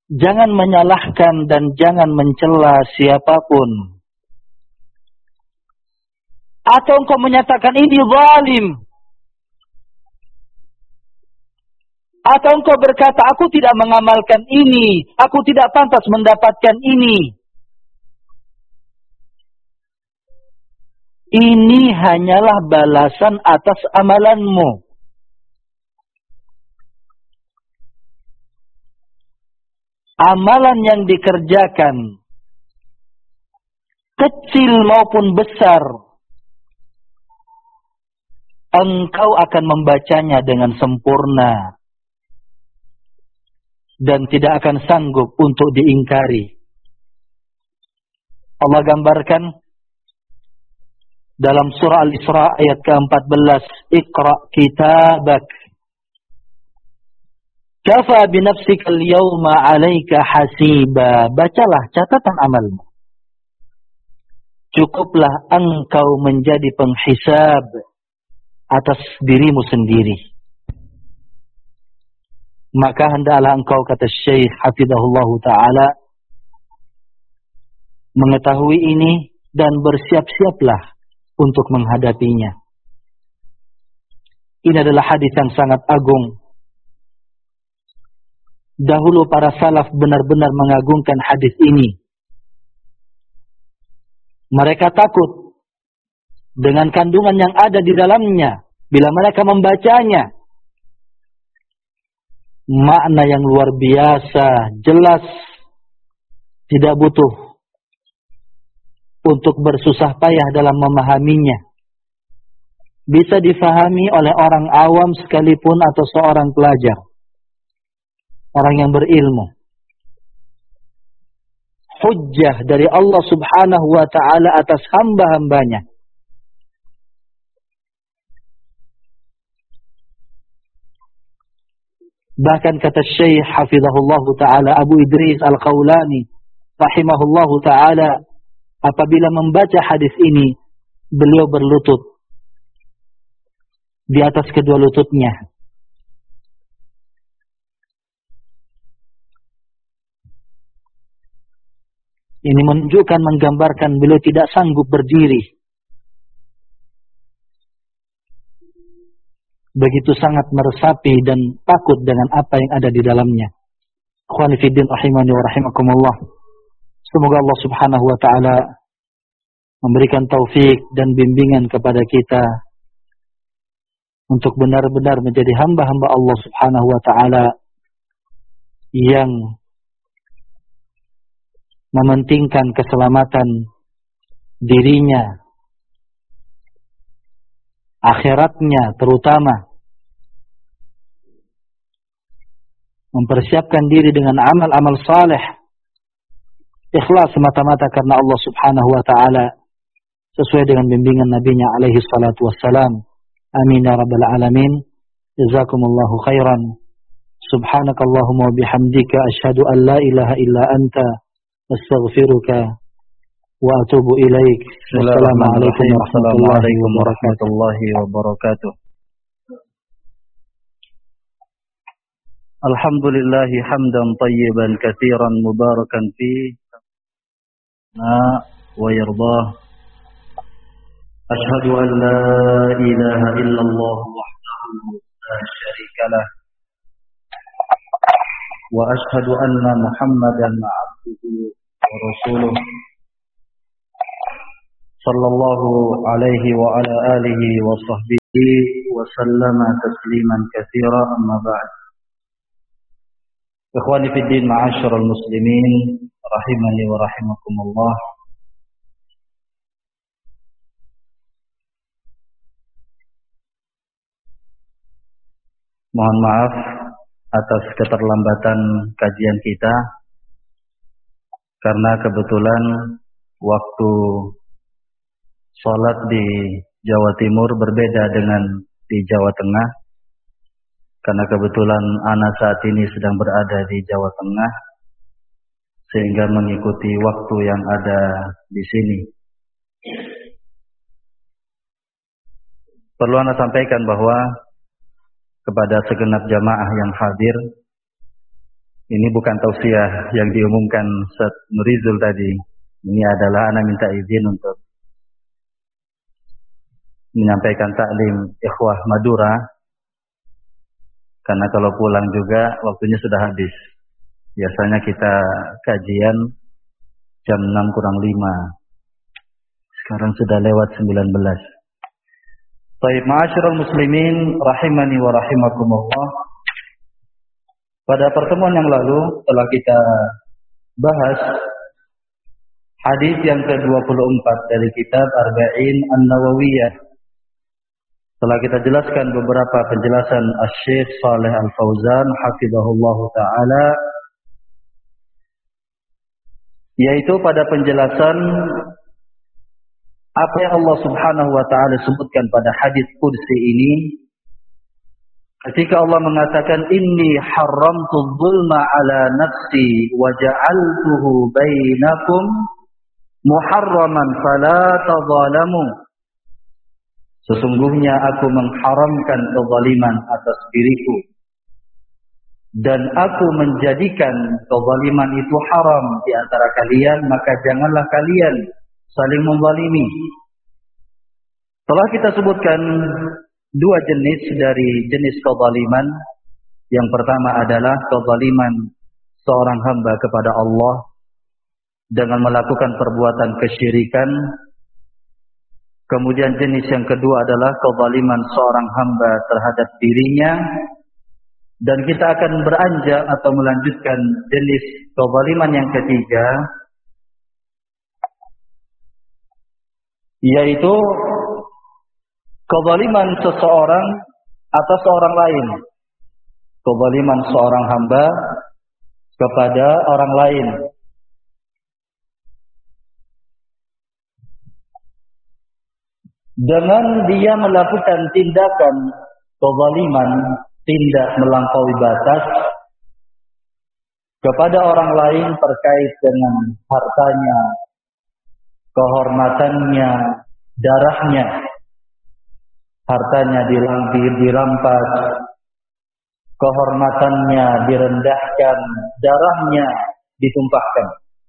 Jangan menyalahkan dan jangan mencela siapapun. Atau engkau menyatakan ini zalim. Atau engkau berkata, aku tidak mengamalkan ini, aku tidak pantas mendapatkan ini. Ini hanyalah balasan atas amalanmu. Amalan yang dikerjakan, kecil maupun besar, engkau akan membacanya dengan sempurna dan tidak akan sanggup untuk diingkari. Allah gambarkan dalam surah Al-Isra ayat ke-14, Iqra kitabak kafa binafsika al-yawma 'alaika hasiba. Bacalah catatan amalmu. Cukuplah engkau menjadi penghisab atas dirimu sendiri. Maka hendaklah engkau, kata Syekh hafizahullahu ta'ala, mengetahui ini dan bersiap-siaplah untuk menghadapinya. Ini adalah hadis yang sangat agung. Dahulu para salaf benar-benar mengagungkan hadis ini. Mereka takut dengan kandungan yang ada di dalamnya. Bila mereka membacanya, makna yang luar biasa, jelas, tidak butuh untuk bersusah payah dalam memahaminya. Bisa difahami oleh orang awam sekalipun atau seorang pelajar, orang yang berilmu. Hujjah dari Allah subhanahu wa ta'ala atas hamba-hambanya. Bahkan kata Syekh hafizahullahu ta'ala Abu Idris Al-Qawlani rahimahullahu ta'ala, apabila membaca hadis ini, beliau berlutut di atas kedua lututnya. Ini menunjukkan, menggambarkan beliau tidak sanggup berdiri. Begitu sangat meresapi dan takut dengan apa yang ada di dalamnya. Ikhwani fiddin rahimani wa rahimakumullah. Semoga Allah subhanahu wa ta'ala memberikan taufik dan bimbingan kepada kita untuk benar-benar menjadi hamba-hamba Allah subhanahu wa ta'ala yang mementingkan keselamatan dirinya, akhiratnya terutama, mempersiapkan diri dengan amal-amal saleh, ikhlas semata-mata karena Allah subhanahu wa ta'ala, sesuai dengan bimbingan Nabi-Nya alaihi salatu wassalam. Amin ya rabbal alamin. Jazakumullahu khairan. Subhanakallahumma wa bihamdika asyhadu an la ilaha illa anta astaghfiruka wa atubu ilaik. Assalamualaikum warahmatullahi wabarakatuh. Alhamdulillahi hamdan tayyiban katsiran mubarakan fi wa yardah. Asyhadu an la ilaha illallah wahdahu la syarika lah wa asyhadu anna Muhammadan abduhu wa rasuluh sallallahu alaihi wa ala alihi wa sahbihi wa sallama tasliman katsira, amma ba'd. Ikhwani fid din, ma'asyiral muslimin rahimani wa rahimakumullah. Mohon maaf atas keterlambatan kajian kita, karena kebetulan waktu sholat di Jawa Timur berbeda dengan di Jawa Tengah. Karena kebetulan ana saat ini sedang berada di Jawa Tengah, sehingga mengikuti waktu yang ada di sini. Perlu ana sampaikan bahwa kepada segenap jamaah yang hadir, Ini bukan tausiah yang diumumkan Ustaz Nurizul tadi. Ini adalah ana minta izin untuk menyampaikan taklim ikhwah Madura. Karena kalau pulang juga waktunya sudah habis. Biasanya kita kajian jam 6 kurang 5. Sekarang sudah lewat 19. Baik, ma'asyiral muslimin rahimani wa rahimakumullah. Pada pertemuan yang lalu telah kita bahas hadis yang ke-24 dari kitab Arba'in An-Nawawiyah. Telah kita jelaskan beberapa penjelasan Asy-Syaikh Shalih Al-Fauzan hafizahullahu taala, yaitu pada penjelasan apa yang Allah Subhanahu wa taala sebutkan pada hadis qudsi ini, ketika Allah mengatakan inni haramtu dzulma ala nafsi wa ja'altuhu bainakum muharraman fala tadzalamu. Sesungguhnya aku mengharamkan kezaliman atas diriku dan aku menjadikan kezaliman itu haram di antara kalian, maka janganlah kalian saling menzalimi. Telah kita sebutkan dua jenis dari jenis kezaliman. Yang pertama adalah kezaliman seorang hamba kepada Allah dengan melakukan perbuatan kesyirikan. Kemudian jenis yang kedua adalah kezaliman seorang hamba terhadap dirinya. Dan kita akan beranjak atau melanjutkan jenis kezaliman yang ketiga, yaitu kezaliman seseorang atas orang lain. Kezaliman seorang hamba kepada orang lain. Dengan dia melakukan tindakan kezaliman, tindak melampaui batas kepada orang lain terkait dengan hartanya, kehormatannya, darahnya. Hartanya dirampas, kehormatannya direndahkan, darahnya ditumpahkan.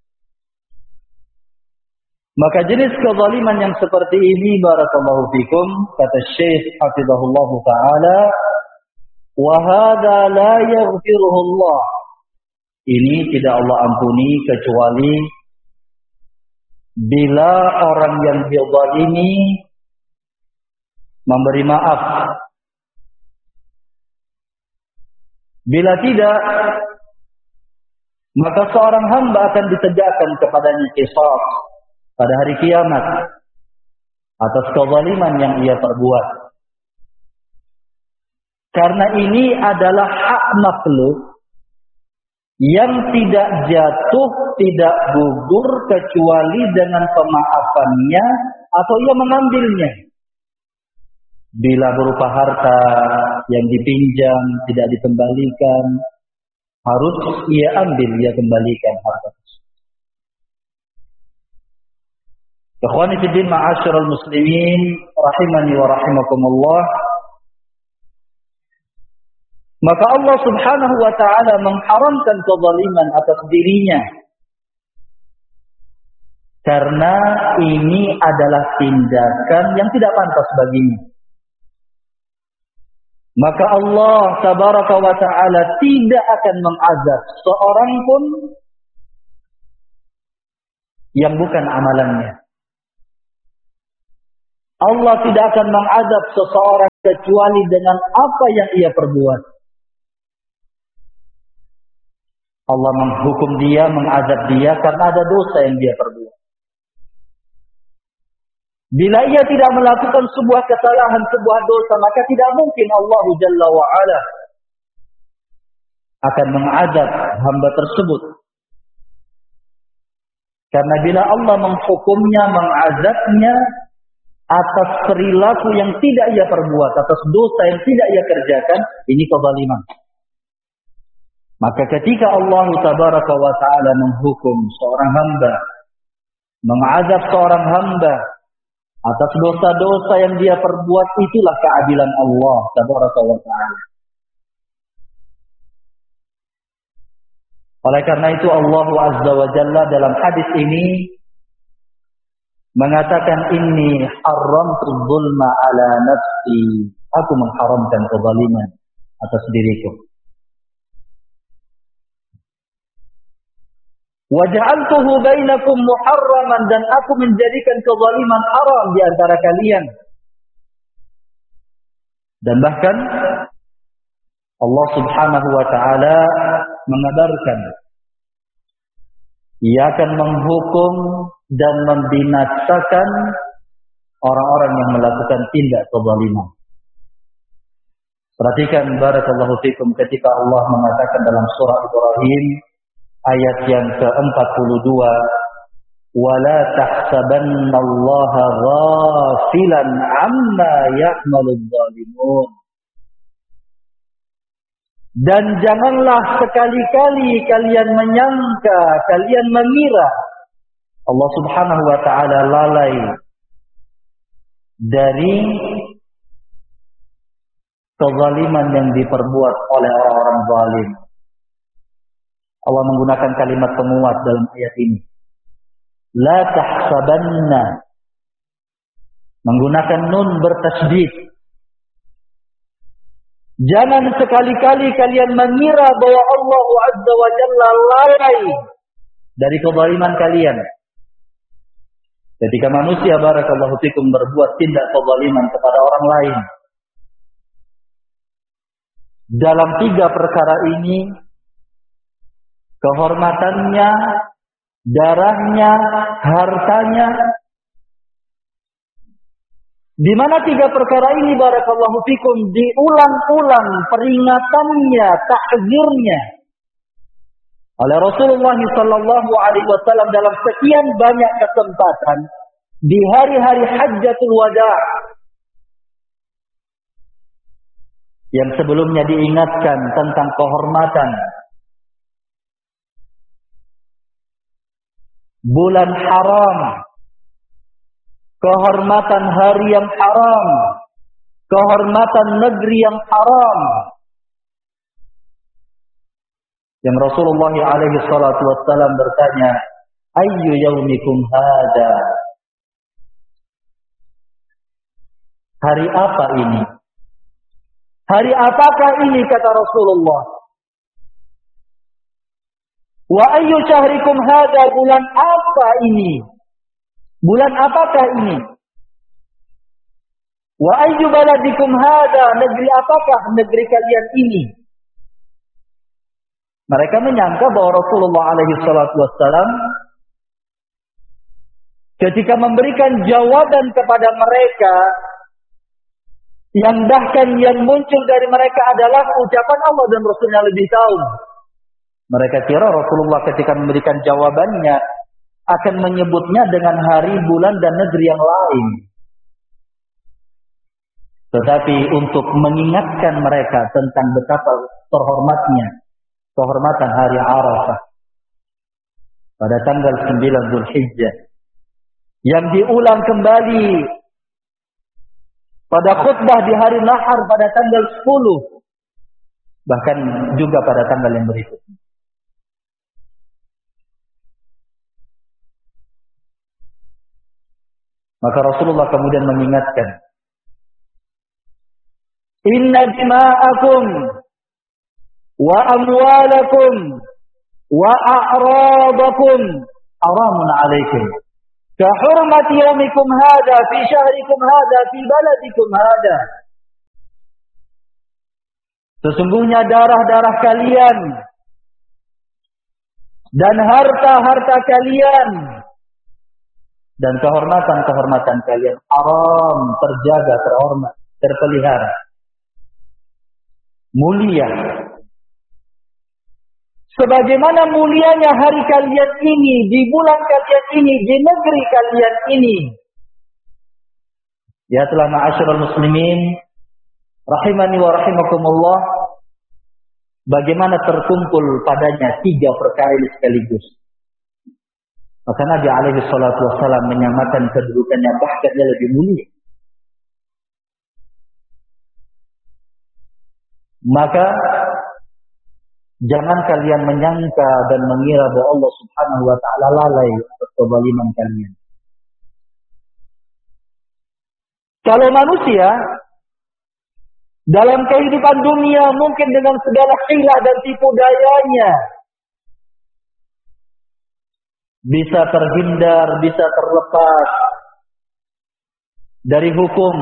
Maka jenis kezaliman yang seperti ini, barakallahu fikum, kata Syekh hafizahullahu taala, wa hadza la yaghfiruhu Allah. Ini tidak Allah ampuni kecuali bila orang yang dizalimi memberi maaf. Bila tidak, maka seorang hamba akan ditegakkan kepadanya qisas pada hari kiamat atas kezaliman yang ia perbuat. Karena ini adalah hak makhluk yang tidak jatuh, tidak gugur kecuali dengan pemaafannya atau ia mengambilnya. Bila berupa harta yang dipinjam tidak dikembalikan, harus ia ambil, ia kembalikan harta tersebut. Ikhwani fi din, ma'asyiral muslimin rahimani wa rahimakumullah. Maka Allah Subhanahu wa taala mengharamkan kezaliman atas dirinya. Karena ini adalah tindakan yang tidak pantas baginya. Maka Allah Tabaraka wa taala tidak akan mengazab seorang pun yang bukan amalannya. Allah tidak akan mengazab seseorang kecuali dengan apa yang ia perbuat. Allah menghukum dia, mengazab dia karena ada dosa yang dia perbuat. Bila ia tidak melakukan sebuah kesalahan, sebuah dosa, maka tidak mungkin Allah Jalla wa'ala akan mengazab hamba tersebut. Karena bila Allah menghukumnya, mengazabnya atas perilaku yang tidak ia perbuat, atas dosa yang tidak ia kerjakan, ini kezaliman. Maka ketika Allah Tabaraka wa Ta'ala menghukum seorang hamba, mengazab seorang hamba atas dosa-dosa yang dia perbuat, itulah keadilan Allah Tabaraka wa Ta'ala. Oleh karena itu Allah Azza wa Jalla dalam hadis ini mengatakan inni haramtu dzulma ala nafsi. Aku mengharamkan kezaliman atas diriku. Wa ja'altuhu bainakum muharraman, dan aku menjadikan kezaliman haram di antara kalian. Dan bahkan Allah Subhanahu wa taala mengabarkan Ia akan menghukum dan membinasakan orang-orang yang melakukan tindak kezaliman. Perhatikan barakallahu fikum ketika Allah mengatakan dalam surah Ibrahim ayat yang ke-42, "Wala tahsabannallaha ghafilan 'amma ya'maludz zalimun." Dan janganlah sekali-kali kalian menyangka, kalian mengira Allah Subhanahu wa taala lalai dari kezaliman yang diperbuat oleh orang-orang zalim. Allah menggunakan kalimat penguat dalam ayat ini. La tahsabanna, menggunakan nun bertasydid. Jangan sekali-kali kalian mengira bahwa Allah Azza wa Jalla lalai dari kezaliman kalian. Ketika manusia barakallahu fikum berbuat tindak kezaliman kepada orang lain, dalam 3 perkara ini, kehormatannya, darahnya, hartanya, di mana 3 perkara ini barakallahu fikum diulang-ulang peringatannya, takzirnya oleh Rasulullah sallallahu alaihi wasallam dalam sekian banyak kesempatan di hari-hari Hajjatul Wada. Yang sebelumnya diingatkan tentang kehormatan bulan haram, kehormatan hari yang haram, kehormatan negeri yang haram. Yang Rasulullah alaihi salatu wassalam bertanya, "Ayyu yaumikum hada?" Hari apa ini? Hari apakah ini, kata Rasulullah? Wa ayyu syahrikum hada? Bulan apa ini? Bulan apakah ini? Wa ayyu baladikum hada? Negeri apakah negeri kalian ini? Mereka menyangka bahwa Rasulullah alaihi salatu wassalam ketika memberikan jawaban kepada mereka, yang bahkan yang muncul dari mereka adalah ucapan Allah dan Rasulnya lebih tahu. Mereka kira Rasulullah ketika memberikan jawabannya akan menyebutnya dengan hari, bulan, dan negeri yang lain. Tetapi untuk mengingatkan mereka tentang betapa terhormatnya kehormatan hari Arafah pada tanggal 9 Zulhijjah, yang diulang kembali pada khutbah di hari Nahar pada tanggal 10, bahkan juga pada tanggal yang berikutnya. Maka Rasulullah kemudian mengingatkan, "Inna dima'akum wa amwalakum wa a'radakum haramun 'alaikum ka hurmati yaumikum hada fi syahrikum hada fi baladikum hada." Sesungguhnya darah-darah kalian dan harta-harta kalian dan kehormatan-kehormatan kalian haram, terjaga, terhormat, terpelihara, mulia. Sebagaimana mulianya hari kalian ini, di bulan kalian ini, di negeri kalian ini. Ya telah ma'asyiral muslimin, rahimani wa rahimakumullah, bagaimana terkumpul padanya 3 perkara ini sekaligus. Maka Nabi alaihi salatu wassalam menyamakan kedudukannya, bahkan dia lebih mulia. Maka Jangan kalian menyangka dan mengira bahwa Allah Subhanahu wa taala lalai atas kezaliman kalian. Kalau manusia dalam kehidupan dunia mungkin dengan segala hilah dan tipu dayanya bisa terhindar, bisa terlepas dari hukum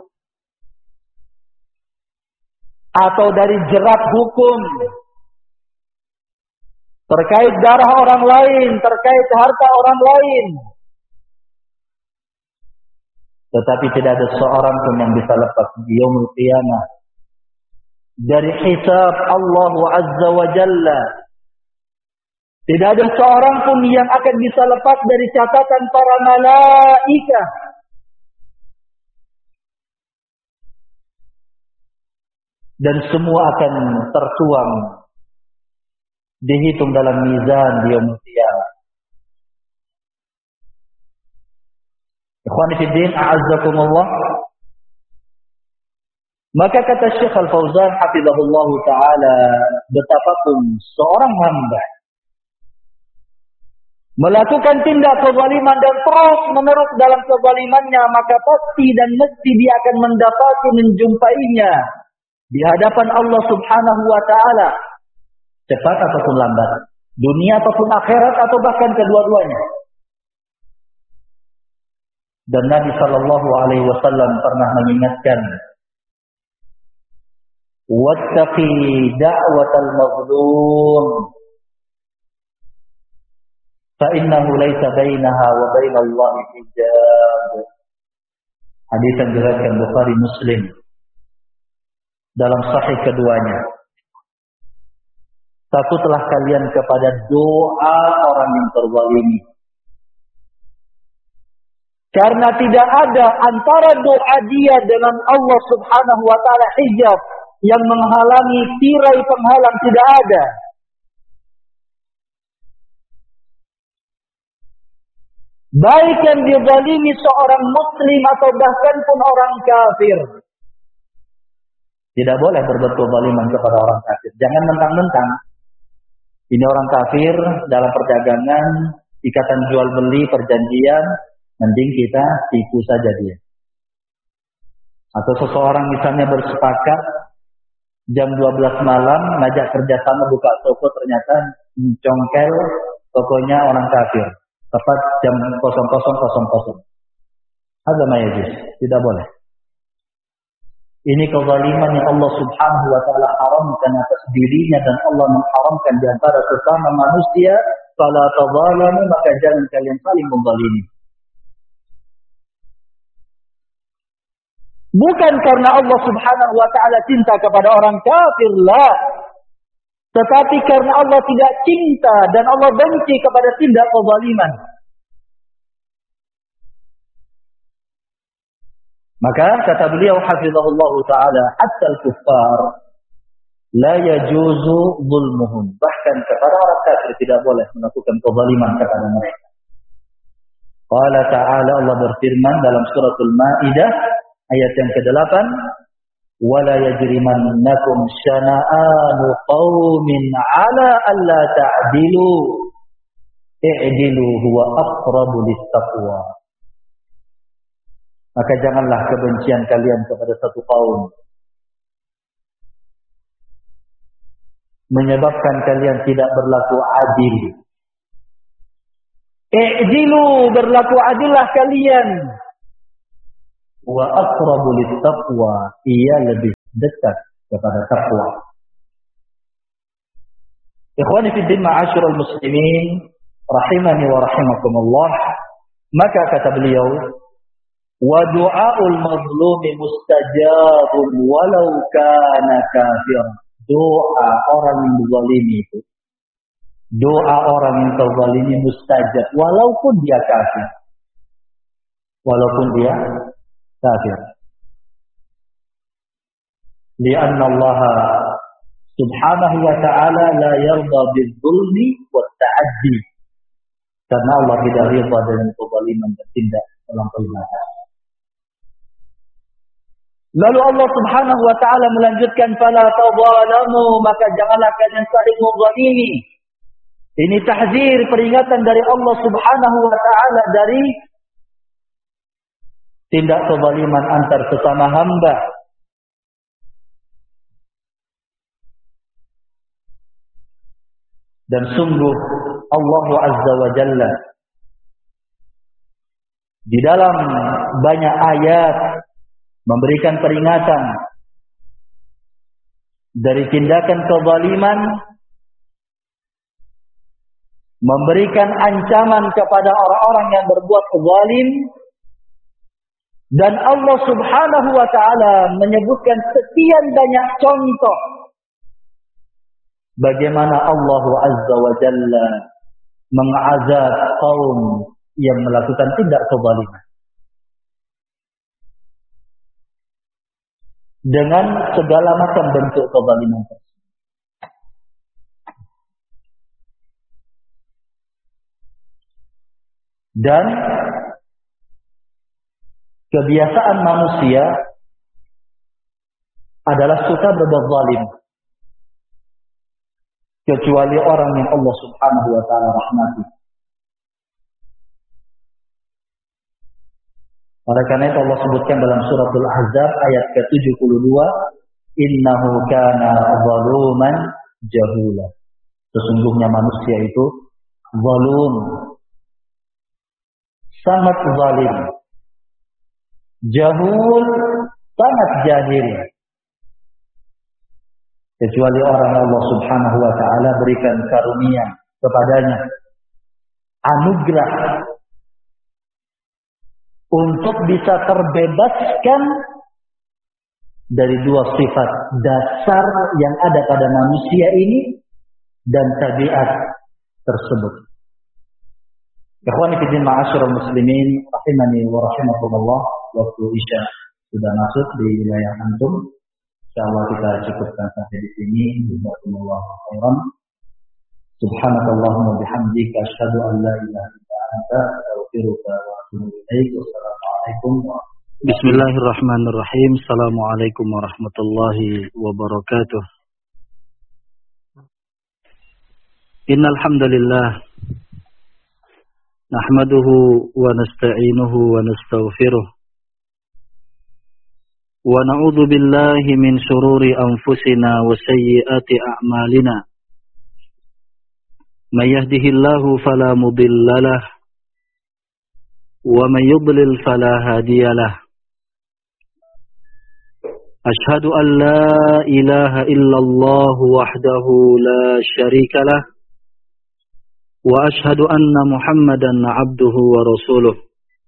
atau dari jerat hukum terkait darah orang lain, terkait harta orang lain. Tetapi tidak ada seorang pun yang bisa lepas di yaumul qiyamah dari hisab Allah Azza wa Jalla. Tidak ada seorang pun yang akan bisa lepas dari catatan para malaikat. Dan semua akan tertuang, dihitung dalam mizan di yaumul qiyamah. Ikhwani fi din, a'azzakumullah. Maka kata Syekh Al-Fauzan hafizahullah taala, betapapun seorang hamba melakukan tindak kezaliman dan terus menerus dalam kezalimannya, maka pasti dan mesti dia akan mendapati, menjumpainya di hadapan Allah Subhanahu wa taala, cepat ataupun lambat, dunia ataupun akhirat atau bahkan kedua-duanya. Dan Nabi sallallahu alaihi wasallam pernah mengingatkan, wattaqi da'watal mazlum fa innahu laysa bainaha wa bainallahi hijab. Hadis yang diriwayatkan Bukhari Muslim dalam sahih keduanya. Takutlah kalian kepada doa orang yang terzalimi, karena tidak ada antara doa dia dengan Allah Subhanahu wa taala hijab yang menghalangi, tirai penghalang, tidak ada. Baik yang dizalimi seorang muslim atau bahkan pun orang kafir. Tidak boleh berbuat kezaliman kepada orang kafir. Jangan mentang-mentang ini orang kafir dalam perdagangan, ikatan jual beli, perjanjian, mending kita tipu saja dia. Atau seseorang misalnya bersepakat jam 12 malam ngajak kerjasama buka toko, ternyata mencongkel tokonya orang kafir tepat jam 00.00. Ada mayajis, tidak boleh. Ini kezaliman yang Allah Subhanahu wa taala haramkan atas dirinya dan Allah mengharamkan di antara sesama manusia. Fala tadzalamu, maka jangan kalian saling menzalimi. Bukan karena Allah Subhanahu wa taala cinta kepada orang kafir, la. Tetapi karena Allah tidak cinta dan Allah benci kepada tindak kezaliman. Maka kata beliau hafizahullah taala, hatta al-kuffar la yajuzu zulmuhum. Bahkan kepada orang kafir tidak boleh melakukan kezaliman kepada mereka. Qala ta'ala, Allah berfirman dalam suratul Maidah ayat yang ke-8, wala yajrimannakum syana'anu qaumin 'ala alla ta'dilu i'dilu huwa aqrabu lit-taqwa. Maka janganlah kebencian kalian kepada satu kaum menyebabkan kalian tidak berlaku adil. I'dilu, berlaku adillah kalian. Wa aqrabu lit-taqwa, ia lebih dekat kepada takwa. Ikhwani fi din, ma'asyiral muslimin rahimani wa rahimakumullah. Maka kata beliau, wa du'aul mazlumi mustajabun walau kana kafir. Doa orang yang dizalimi itu, doa orang yang terzalimi mustajab walaupun dia kafir. Walaupun dia kafir. Lianna Allah subhanahu wa ta'ala la yarda bil-zulmi wa ta'addi. Karena Allah tidak ridha dengan kezaliman dan tindak melampaui batas. Lalu Allah Subhanahu wa taala melanjutkan, fala tadzalamu, maka janganlah kalian saling menzalimi. Ini tahzir, peringatan dari Allah Subhanahu wa taala dari tindak kezaliman antar sesama hamba. Dan sungguh Allah Azza wa Jalla di dalam banyak ayat memberikan peringatan dari tindakan kezaliman, memberikan ancaman kepada orang-orang yang berbuat zalim, dan Allah Subhanahu wa taala menyebutkan sekian banyak contoh bagaimana Allah Azza wa Jalla mengazab kaum yang melakukan tindak kezaliman dengan segala macam bentuk kezaliman tersebut. Dan kebiasaan manusia adalah suka berbuat zalim, kecuali orang yang Allah Subhanahu wa taala rahmati. Oleh karena itu Allah sebutkan dalam suratul Ahzab ayat ke-72, innahu kana zaluman jahula. Sesungguhnya manusia itu zalum, sangat zalim. Jahul, sangat jahil. Kecuali orang yang Allah Subhanahu wa taala berikan karunia kepadanya, anugerah untuk bisa terbebaskan dari dua sifat dasar yang ada pada manusia ini dan tabiat tersebut. Ikhwani fillah ma'asyiral muslimin rahimani wa rahimakumullah, waktu Isya sudah masuk di wilayah antum. Insyaallah kita cukupkan sampai di sini. Jazakumullahu khairan. Subhanakallahumma bihamdika asyhadu an la ilaha illa anta astaghfiruka wa atubu ilaik. Wassalamualaikum warahmatullahi wabarakatuh. Bismillahirrahmanirrahim. Assalamualaikum warahmatullahi wabarakatuh. Innal hamdalillah nahmaduhu wa nasta'inuhu wa nastaghfiruh wa na'udzu billahi min shururi anfusina wa sayyiati a'malina. May yahdihillahu fala mudilla lahu wa may yudlil fala hadiya lahu. Ashhadu an la ilaha illallah wahdahu la syarika lahu wa ashhadu anna Muhammadan 'abduhu wa rasuluh.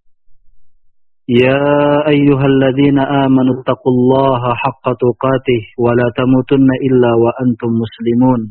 Ya ayyuhalladzina amanu taqullaha haqqa tuqatih wa la tamutunna illa wa antum muslimun.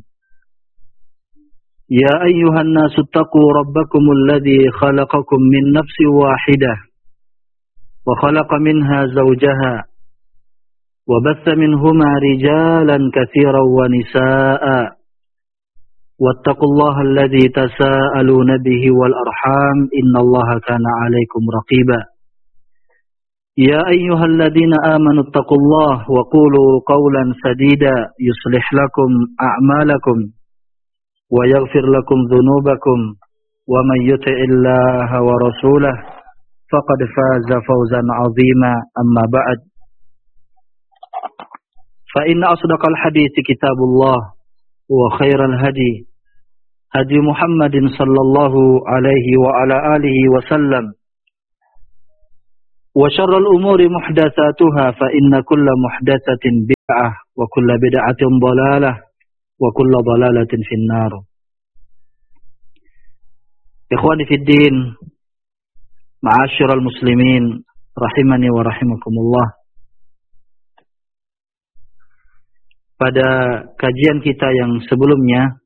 Ya ayyuhan nasu taqu rabbakumul ladzi khalaqakum min nafsin wahidah wa khalaqa minha zawjaha wa batha minhuma rijalan katsiran wa nisaa'a. Wattaqullaha alladzi tasaaluna bihi wal arham innallaha kana 'alaikum raqiba. Ya ayyuhalladzina amanu taqullaha wa qulu qawlan sadida yuslih lakum a'malakum wa yaghfir lakum dhunubakum wa may yuti'illaha wa rasulahu faqad faza fawzan 'azima. Amma ba'd. Fa inna asdaqal hadithi kitabullah wa khairal hadi hadi Muhammadin sallallahu alaihi wa ala alihi wa sallam wa syarrul umuri muhdatsatuha fa inna kulla muhdatsatin bid'ah wa kulla bid'atin dhalalah wa kulla dhalalatin finnar. Ikhwani fid din, ma'asyiral muslimin rahimani wa rahimakumullah. Pada kajian kita yang sebelumnya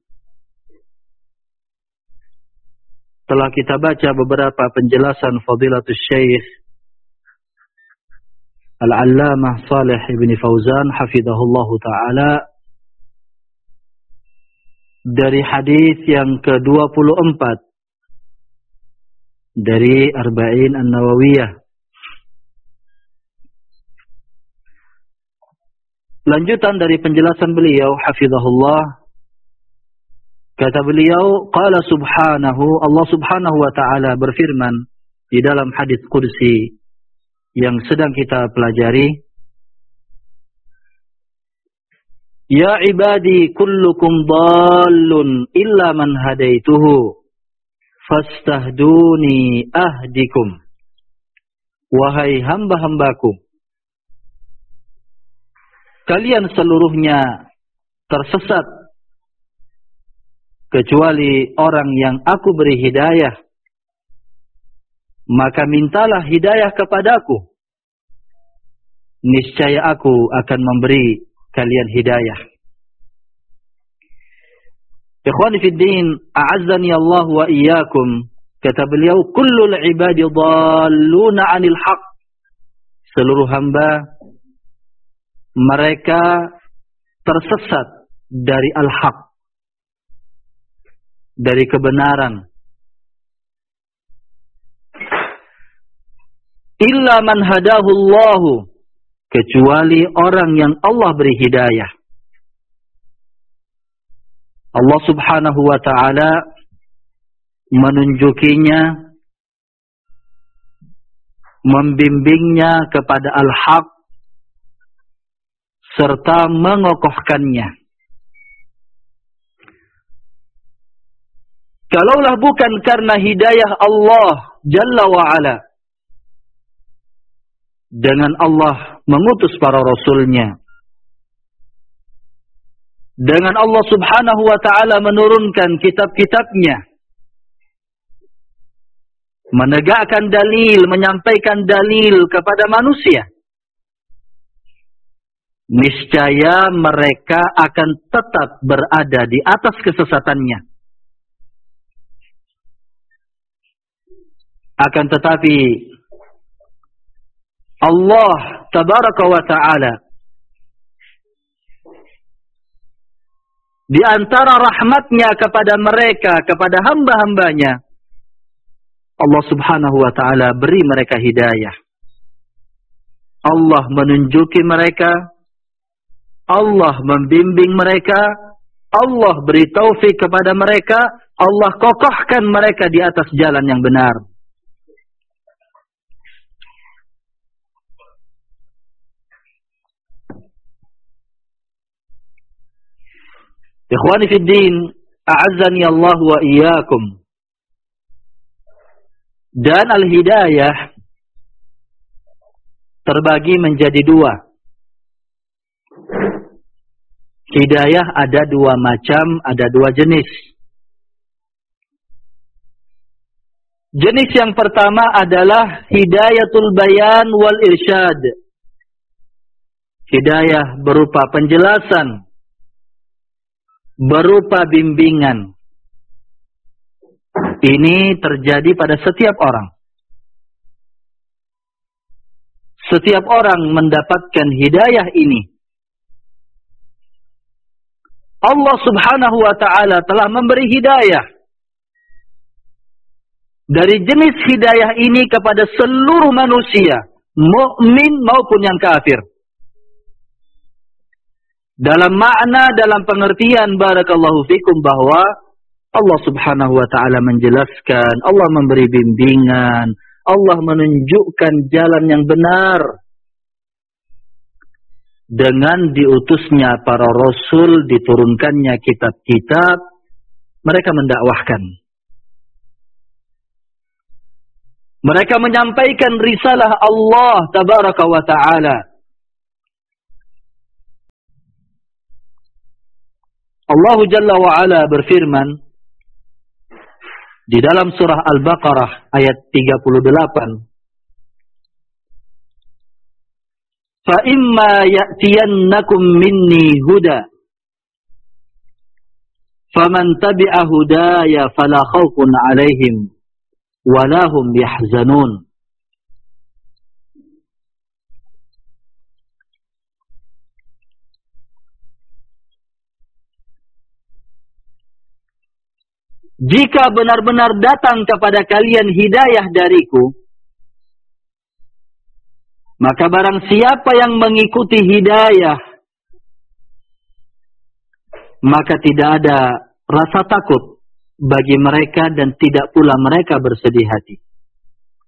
telah kita baca beberapa penjelasan Fadilatul Syekh Al-Allamah Shalih Ibn Fauzan hafizahullahu ta'ala dari hadis yang ke-24 dari Arba'in An-Nawawiyah. Lanjutan dari penjelasan beliau, hafizahullah, kata beliau, qala subhanahu, Allah subhanahu wa ta'ala berfirman di dalam hadis qudsi yang sedang kita pelajari, ya ibadi kullukum dallun illa man hadaituhu fastahduni ahdikum. Wahai hamba-hambaku, kalian seluruhnya tersesat kecuali orang yang aku beri hidayah, maka mintalah hidayah kepadaku, niscaya aku akan memberi kalian hidayah. Ikhwani fid din, a'azzani Allah wa iyyakum, kata beliau, kullul ibadi dhalluna 'anil haqq. Seluruh hamba mereka tersesat dari al-haq, dari kebenaran. Illa man hadahu Allah, kecuali orang yang Allah beri hidayah. Allah subhanahu wa ta'ala menunjukinya, membimbingnya kepada al-haq, serta mengokohkannya. Kalaulah bukan karena hidayah Allah Jalla wa'ala, dengan Allah mengutus para rasulnya, dengan Allah subhanahu wa ta'ala menurunkan kitab-kitabnya, menegakkan dalil, menyampaikan dalil kepada manusia, niscaya mereka akan tetap berada di atas kesesatannya. Akan tetapi Allah tabaraka wa ta'ala di antara rahmatnya kepada mereka, kepada hamba-hambanya, Allah subhanahu wa ta'ala beri mereka hidayah. Allah menunjuki mereka, Allah membimbing mereka, Allah beri taufik kepada mereka, Allah kokohkan mereka di atas jalan yang benar. Ikhwani fid din, a'azzani Allah wa iyyakum. Dan al-hidayah terbagi menjadi dua. Hidayah ada dua macam, ada dua jenis. Jenis yang pertama adalah hidayatul bayan wal irsyad. Hidayah berupa penjelasan, berupa bimbingan. Ini terjadi pada setiap orang. Setiap orang mendapatkan hidayah ini. Allah subhanahu wa ta'ala telah memberi hidayah. Dari jenis hidayah ini kepada seluruh manusia, mukmin maupun yang kafir. Dalam makna, dalam pengertian barakallahu fikum, bahwa Allah subhanahu wa ta'ala menjelaskan, Allah memberi bimbingan, Allah menunjukkan jalan yang benar. Dengan diutusnya para rasul, diturunkannya kitab-kitab, mereka mendakwahkan. Mereka menyampaikan risalah Allah tabaraka wa ta'ala. Allah Jalla wa'ala berfirman di dalam surah Al-Baqarah ayat 38. فَإِمَّا يَأْتِيَنَّكُمْ مِنِّي هُدًى فَمَنْ تَبِعَ هُدَايَ فَلَا خَوْفٌ عَلَيْهِمْ وَلَا هُمْ يَحْزَنُونَ. Jika benar-benar datang kepada kalian hidayah dariku, maka barang siapa yang mengikuti hidayah maka tidak ada rasa takut bagi mereka dan tidak pula mereka bersedih hati.